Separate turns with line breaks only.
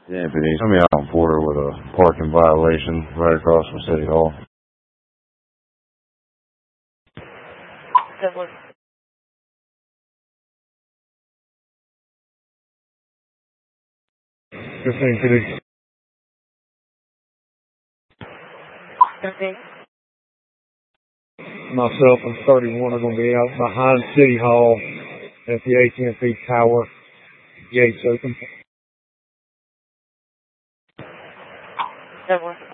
Yeah, but he's coming out on Porter with a parking violation right across from City Hall.
Douglas.
15 City.
15.
Myself and 31 are going to be out behind City Hall at the AT&T Tower. Gates open.
Douglas.